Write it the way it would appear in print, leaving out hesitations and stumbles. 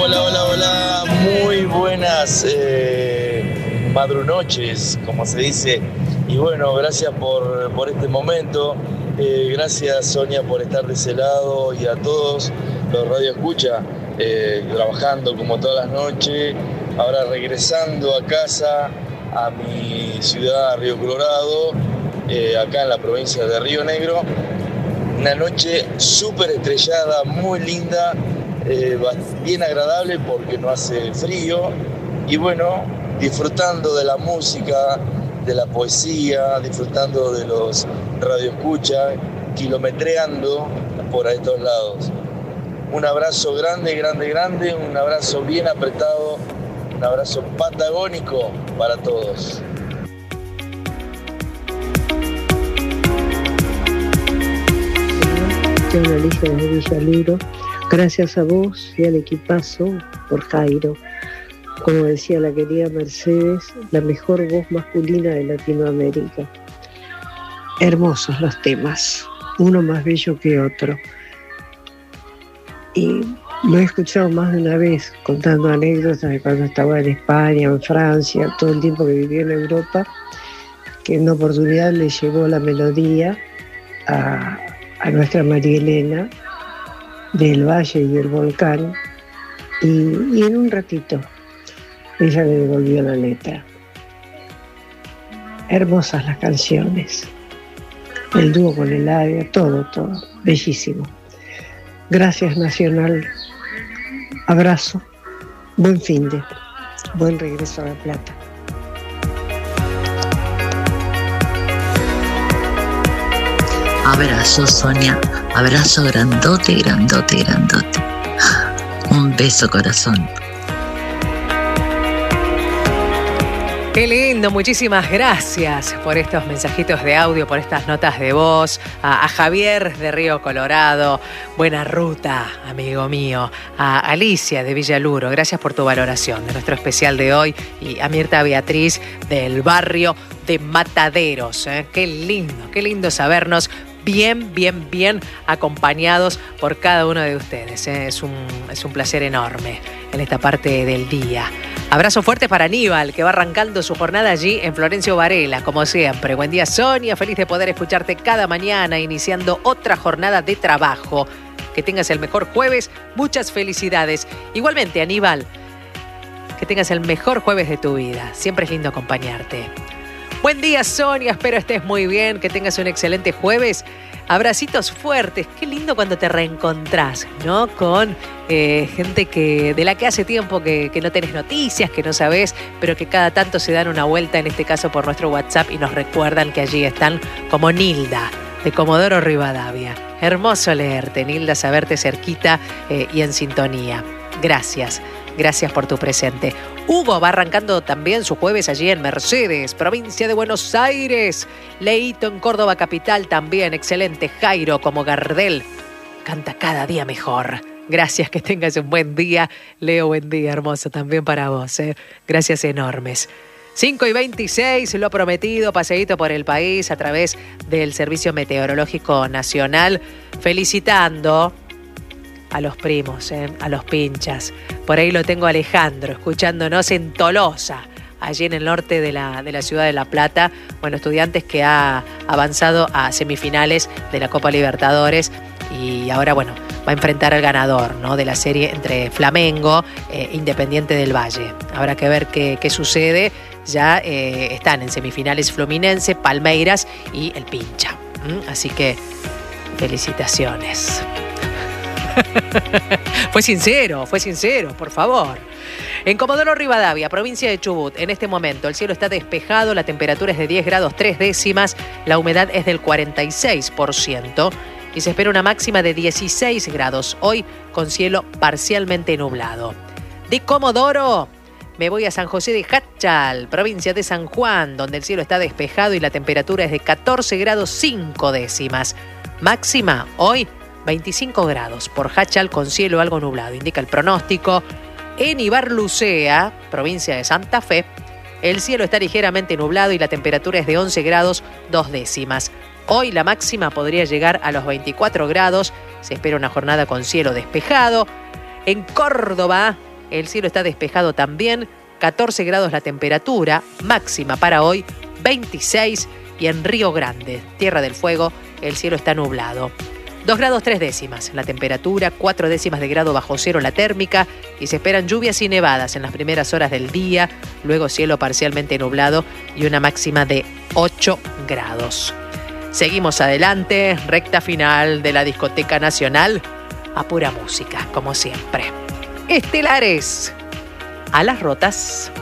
Hola, hola, hola, muy buenas madrunoches, como se dice. Y bueno, gracias por este momento. Gracias, Sonia, por estar de ese lado y a todos los Radio Escucha, trabajando como todas las noches. Ahora regresando a casa, a mi ciudad, Río Colorado, acá en la provincia de Río Negro. Una noche súper estrellada, muy linda, bien agradable porque no hace frío. Y bueno, disfrutando de la música, de la poesía, disfrutando de los radioescuchas, kilometreando por estos lados. Un abrazo grande, grande, grande, un abrazo bien apretado, un abrazo patagónico para todos. Soy Alicia de Villaluro. Gracias a vos y al equipazo por Jairo. Como decía la querida Mercedes, la mejor voz masculina de Latinoamérica. Hermosos los temas, uno más bello que otro. Y lo he escuchado más de una vez contando anécdotas de cuando estaba en España, en Francia, todo el tiempo que viví en Europa, que en una oportunidad le llevó la melodía a nuestra María Elena del Valle y del Volcán, y en un ratito ella le devolvió la letra. Hermosas las canciones, el dúo con Eladia, todo, bellísimo. Gracias, Nacional, abrazo, buen finde, buen regreso a La Plata. Abrazo, Sonia, abrazo grandote, grandote, grandote. Un beso, corazón. Qué lindo, muchísimas gracias por estos mensajitos de audio, por estas notas de voz. A Javier de Río Colorado, buena ruta, amigo mío. A Alicia de Villaluro, gracias por tu valoración de nuestro especial de hoy. Y a Mirta Beatriz del barrio de Mataderos. Qué lindo sabernos bien acompañados por cada uno de ustedes. Es un placer enorme en esta parte del día. Abrazo fuerte para Aníbal, que va arrancando su jornada allí en Florencio Varela, como siempre. Buen día, Sonia. Feliz de poder escucharte cada mañana, iniciando otra jornada de trabajo. Que tengas el mejor jueves. Muchas felicidades. Igualmente, Aníbal, que tengas el mejor jueves de tu vida. Siempre es lindo acompañarte. Buen día, Sonia. Espero estés muy bien, que tengas un excelente jueves. Abracitos fuertes. Qué lindo cuando te reencontrás, ¿no? Con gente de la que hace tiempo que no tenés noticias, que no sabés, pero que cada tanto se dan una vuelta, en este caso por nuestro WhatsApp, y nos recuerdan que allí están, como Nilda, de Comodoro Rivadavia. Hermoso leerte, Nilda, saberte cerquita y en sintonía. Gracias por tu presente. Hugo va arrancando también su jueves allí en Mercedes, provincia de Buenos Aires. Leito en Córdoba capital también, excelente. Jairo como Gardel, canta cada día mejor. Gracias, que tengas un buen día. Leo, buen día, hermoso, también para vos. Gracias enormes. 5:26, lo prometido, paseíto por el país a través del Servicio Meteorológico Nacional, felicitando a los primos, a los pinchas. Por ahí lo tengo a Alejandro, escuchándonos en Tolosa, allí en el norte de la ciudad de La Plata. Bueno, Estudiantes que ha avanzado a semifinales de la Copa Libertadores y ahora, bueno, va a enfrentar al ganador, ¿no?, de la serie entre Flamengo e Independiente del Valle. Habrá que ver qué sucede. Ya están en semifinales Fluminense, Palmeiras y el Pincha. Así que felicitaciones. Fue sincero, por favor. En Comodoro Rivadavia, provincia de Chubut, en este momento el cielo está despejado, la temperatura es de 10 grados 3 décimas, la humedad es del 46% y se espera una máxima de 16 grados, hoy con cielo parcialmente nublado. De Comodoro me voy a San José de Jáchal, provincia de San Juan, donde el cielo está despejado y la temperatura es de 14 grados 5 décimas. Máxima hoy 25 grados por Jáchal con cielo algo nublado, indica el pronóstico. En Ibarlucea, provincia de Santa Fe, el cielo está ligeramente nublado y la temperatura es de 11 grados 2 décimas. Hoy la máxima podría llegar a los 24 grados, se espera una jornada con cielo despejado. En Córdoba, el cielo está despejado también, 14 grados la temperatura, máxima para hoy 26, y en Río Grande, Tierra del Fuego, el cielo está nublado. 2 grados 3 décimas la temperatura, 4 décimas de grado bajo cero la térmica, y se esperan lluvias y nevadas en las primeras horas del día, luego cielo parcialmente nublado y una máxima de 8 grados. Seguimos adelante, recta final de la Discoteca Nacional, a pura música, como siempre. Estelares, a las rotas.